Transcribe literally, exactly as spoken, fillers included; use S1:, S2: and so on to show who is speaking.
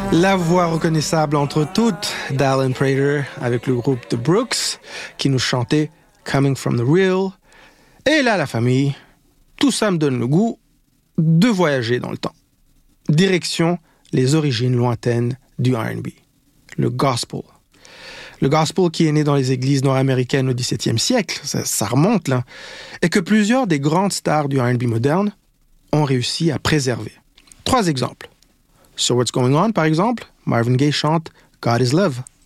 S1: La voix reconnaissable entre toutes d'Alan Prater avec le groupe The Brooks qui nous chantait Coming from the Real. Et là, la famille, tout ça me donne le goût de voyager dans le temps. Direction les origines lointaines du R and B, le gospel. Le gospel qui est né dans les églises nord-américaines au dix-septième siècle, ça, ça remonte là, et que plusieurs des grandes stars du R and B moderne ont réussi à préserver. Trois exemples. Sur What's Going On, par exemple, Marvin Gaye chante God is Love.